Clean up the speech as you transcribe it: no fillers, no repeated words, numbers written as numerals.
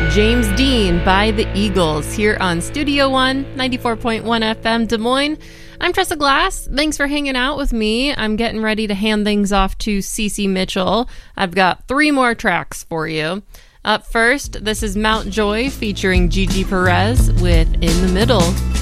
James Dean by the Eagles here on Studio One, 94.1 FM Des Moines. I'm Tressa Glass. Thanks for hanging out with me. I'm getting ready to hand things off to Cece Mitchell. I've got 3 more tracks for you. Up first, this is Mount Joy featuring Gigi Perez with In the Middle.